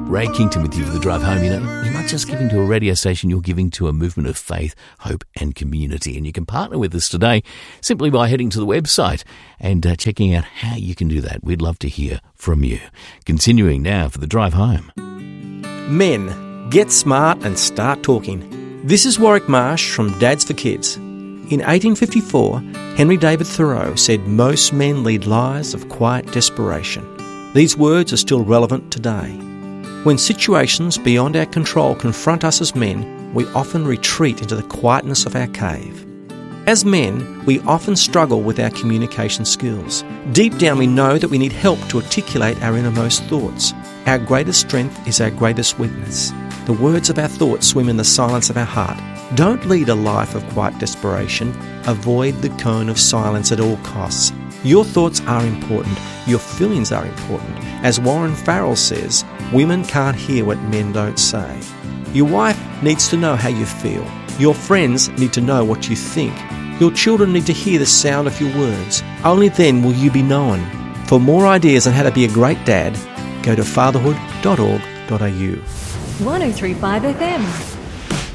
Ray Kington with you for the drive home. You know, you're not just giving to a radio station, you're giving to a movement of faith, hope and community. And you can partner with us today simply by heading to the website and checking out how you can do that. We'd love to hear from you. Continuing now for the drive home. Men, get smart and start talking. This is Warwick Marsh from Dads for Kids. In 1854, Henry David Thoreau said most men lead lives of quiet desperation. These words are still relevant today. When situations beyond our control confront us as men, we often retreat into the quietness of our cave. As men, we often struggle with our communication skills. Deep down we know that we need help to articulate our innermost thoughts. Our greatest strength is our greatest weakness. The words of our thoughts swim in the silence of our heart. Don't lead a life of quiet desperation. Avoid the cone of silence at all costs. Your thoughts are important. Your feelings are important. As Warren Farrell says, women can't hear what men don't say. Your wife needs to know how you feel. Your friends need to know what you think. Your children need to hear the sound of your words. Only then will you be known. For more ideas on how to be a great dad, go to fatherhood.org.au. 103.5 FM.